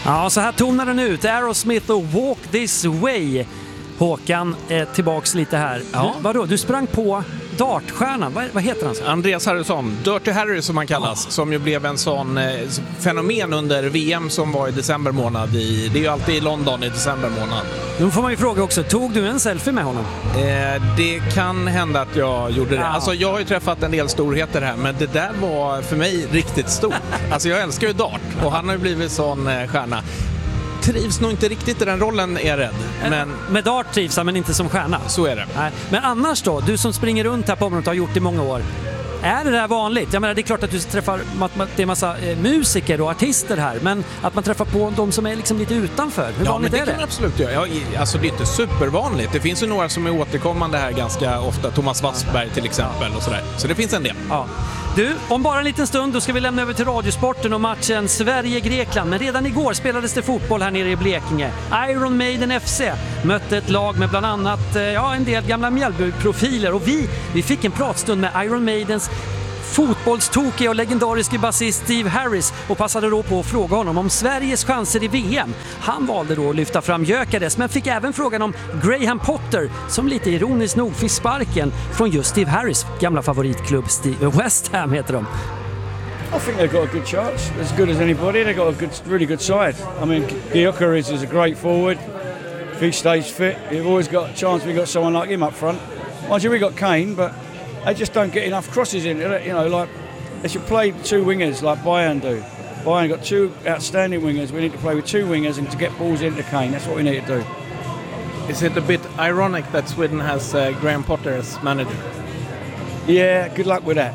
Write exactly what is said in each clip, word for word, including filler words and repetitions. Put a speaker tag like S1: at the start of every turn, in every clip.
S1: Ja, så här tonar den ut. Aerosmith och Walk This Way. Håkan, eh, tillbaks lite här.
S2: Ja.
S1: Du, vadå? Du sprang på dartstjärnan. Vad, vad heter han så?
S2: Andreas Harrison, Dirty Harry som han kallas, oh. som ju blev en sån eh, fenomen under V M som var i december månad. I, det är ju alltid i London i december månad.
S1: Nu får man ju fråga också, tog du en selfie med honom?
S2: Eh, det kan hända att jag gjorde det. Ja. Alltså jag har ju träffat en del storheter här, men det där var för mig riktigt stort. Alltså jag älskar ju dart och han har ju blivit sån eh, stjärna. Trivs nog inte riktigt i den rollen, är rädd. Men...
S1: Med dart trivs han, men inte som stjärna.
S2: Så är det.
S1: Nej. Men annars då, du som springer runt här på området och har gjort det i många år. Är det där vanligt? Jag menar, det är klart att du träffar det är en massa eh, musiker och artister här, men att man träffar på de som är liksom lite utanför. Hur
S2: ja,
S1: vanligt
S2: men det
S1: är det?
S2: kan man absolut göra. Ja, alltså det är inte supervanligt. Det finns ju några som är återkommande här ganska ofta. Thomas Wassberg till exempel och sådär. Så det finns en del.
S1: Ja. Du, om bara en liten stund då ska vi lämna över till Radiosporten och matchen Sverige-Grekland. Men redan igår spelades det fotboll här nere i Blekinge. Iron Maiden F C mötte ett lag med bland annat ja, en del gamla Mjällby-profiler. Och vi, vi fick en pratstund med Iron Maidens fotbollstokiga och legendariske basist Steve Harris och passade då på att fråga honom om Sveriges chanser i V M. Han valde då att lyfta fram Gyökeres, men fick även frågan om Graham Potter, som lite ironiskt nog fick sparken från just Steve Harris gamla favoritklubb Steve West Ham heter de.
S3: I think they've got a good chance, as good as anybody. They've got a good, really good side. I mean, Gyökeres is a great forward. If he stays fit, you've always got a chance. We've got someone like him up front. Mind you, we got Kane, but they just don't get enough crosses in. You know, like they should play two wingers like Bayern do. Bayern got two outstanding wingers. We need to play with two wingers and to get balls into Kane. That's what we need to do.
S2: Is it a bit ironic that Sweden has uh, Graham Potter as manager?
S3: Yeah, good luck with that.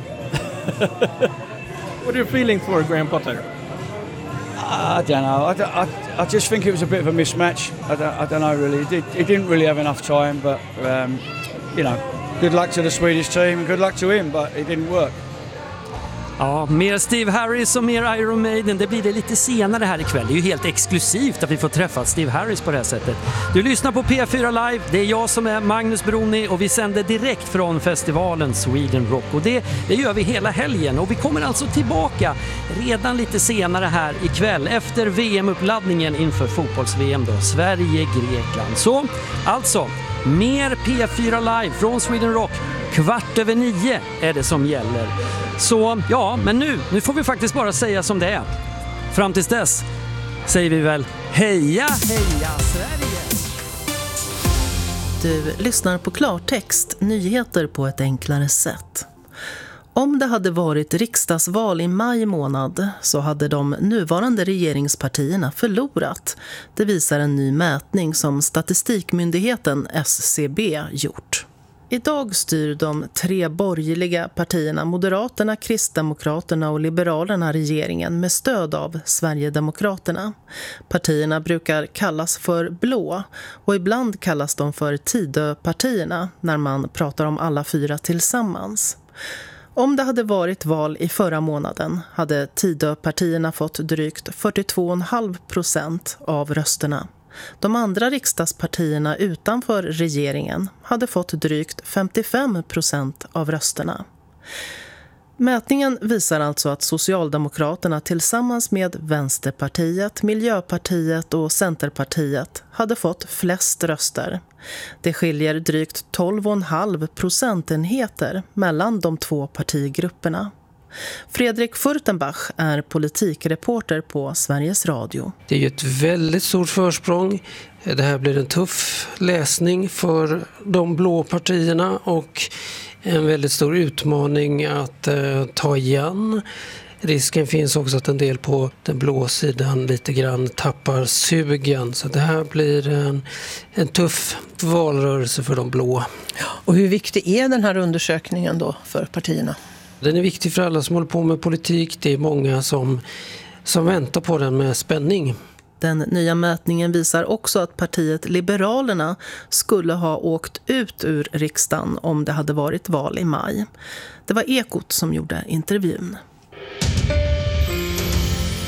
S2: What are you feeling for Graham Potter?
S3: I don't know. I, I, I just think it was a bit of a mismatch. I don't, I don't know really. He, did, he didn't really have enough time, but um, you know. Good luck to the Swedish team, good luck to him, but it didn't work.
S1: Ja, mer Steve Harris och mer Iron Maiden, det blir det lite senare här ikväll. Det är ju helt exklusivt att vi får träffa Steve Harris på det här sättet. Du lyssnar på P fyra Live, det är jag som är Magnus Broni och vi sänder direkt från festivalen Sweden Rock. Och det, det gör vi hela helgen och vi kommer alltså tillbaka redan lite senare här ikväll efter V M-uppladdningen inför fotbolls-V M då, Sverige-Grekland. Så alltså, mer P fyra Live från Sweden Rock, kvart över nio är det som gäller. Så ja, men nu, nu får vi faktiskt bara säga som det är. Fram tills dess säger vi väl heja, heja Sverige!
S4: Du lyssnar på klartext, nyheter på ett enklare sätt. Om det hade varit riksdagsval i maj månad så hade de nuvarande regeringspartierna förlorat. Det visar en ny mätning som Statistikmyndigheten S C B gjort. Idag styr de tre borgerliga partierna Moderaterna, Kristdemokraterna och Liberalerna regeringen med stöd av Sverigedemokraterna. Partierna brukar kallas för blå och ibland kallas de för Tidöpartierna när man pratar om alla fyra tillsammans. Om det hade varit val i förra månaden hade Tidöpartierna fått drygt fyrtiotvå komma fem procent av rösterna. De andra riksdagspartierna utanför regeringen hade fått drygt femtiofem procent av rösterna. Mätningen visar alltså att Socialdemokraterna tillsammans med Vänsterpartiet, Miljöpartiet och Centerpartiet hade fått flest röster. Det skiljer drygt tolv komma fem procentenheter mellan de två partigrupperna. Fredrik Furtenbach är politikreporter på Sveriges Radio.
S5: Det är ju ett väldigt stort försprång. Det här blir en tuff läsning för de blå partierna och en väldigt stor utmaning att eh, ta igen. Risken finns också att en del på den blå sidan lite grann tappar sugen. Så det här blir en, en tuff valrörelse för de blå.
S6: Och hur viktig är den här undersökningen då för partierna?
S5: Den är viktig för alla som håller på med politik. Det är många som, som väntar på den med spänning.
S4: Den nya mätningen visar också att partiet Liberalerna skulle ha åkt ut ur riksdagen om det hade varit val i maj. Det var Ekot som gjorde intervjun.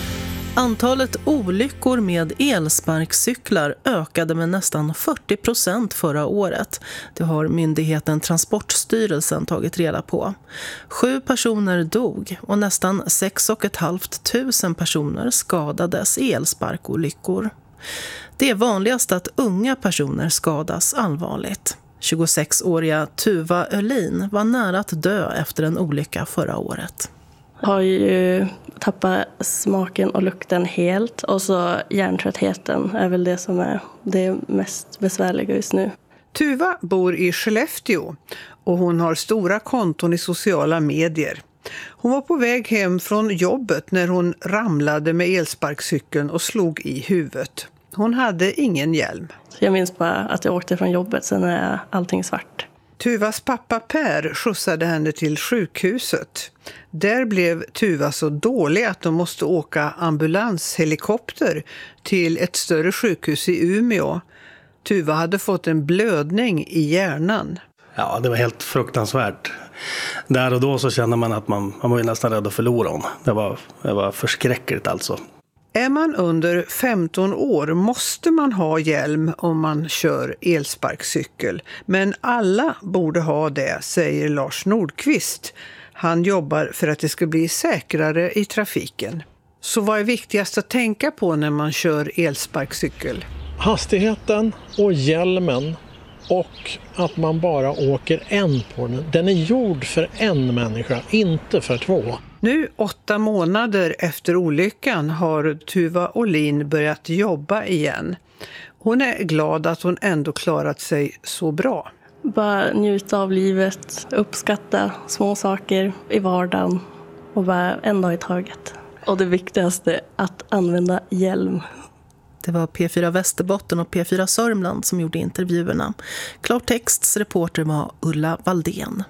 S4: Antalet olyckor med elsparkcyklar ökade med nästan fyrtio procent förra året. Det har myndigheten Transportstyrelsen tagit reda på. Sju personer dog och nästan sex och ett halvt tusen personer skadades i elsparkolyckor. Det är vanligast att unga personer skadas allvarligt. tjugosexåriga Tuva Öhlin var nära att dö efter en olycka förra året.
S7: Har ju tappat smaken och lukten helt, och så hjärntröttheten är väl det som är det mest besvärliga just nu.
S8: Tuva bor i Skellefteå och hon har stora konton i sociala medier. Hon var på väg hem från jobbet när hon ramlade med elsparkcykeln och slog i huvudet. Hon hade ingen hjälm.
S7: Jag minns bara att jag åkte från jobbet, sen är allting svart.
S8: Tuvas pappa Per skjutsade henne till sjukhuset. Där blev Tuva så dålig att de måste åka ambulanshelikopter till ett större sjukhus i Umeå. Tuva hade fått en blödning i hjärnan.
S9: Ja, det var helt fruktansvärt. Där och då så kände man att man, man var nästan rädd att förlora hon. Det var, det var förskräckligt alltså.
S8: Är man under femton år måste man ha hjälm om man kör elsparkcykel. Men alla borde ha det, säger Lars Nordqvist. Han jobbar för att det ska bli säkrare i trafiken. Så vad är viktigast att tänka på när man kör elsparkcykel?
S10: Hastigheten och hjälmen, och att man bara åker en på den. Den är gjord för en människa, inte för två.
S8: Nu, åtta månader efter olyckan, har Tuva Öhlin börjat jobba igen. Hon är glad att hon ändå klarat sig så bra.
S7: Bara njuta av livet, uppskatta små saker i vardagen och bara en dag i taget. Och det viktigaste, att använda hjälm.
S4: Det var P fyra Västerbotten och P fyra Sörmland som gjorde intervjuerna. Klartexts reporter var Ulla Valdén.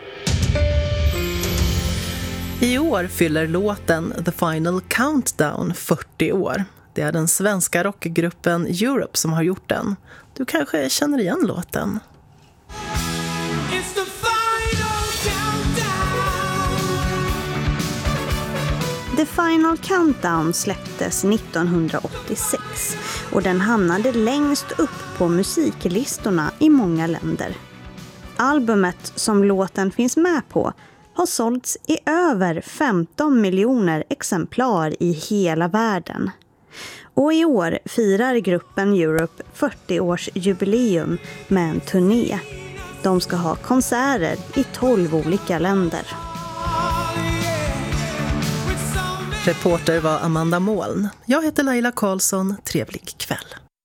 S4: I år fyller låten The Final Countdown fyrtio år. Det är den svenska rockgruppen Europe som har gjort den. Du kanske känner igen låten.
S11: The Final Countdown släpptes nittonhundraåttiosex och den hamnade längst upp på musiklistorna i många länder. Albumet som låten finns med på har sålts i över femton miljoner exemplar i hela världen. Och i år firar gruppen Europe fyrtio-årsjubileum med en turné. De ska ha konserter i tolv olika länder.
S4: Reporter var Amanda Moln. Jag heter Laila Karlsson. Trevlig kväll.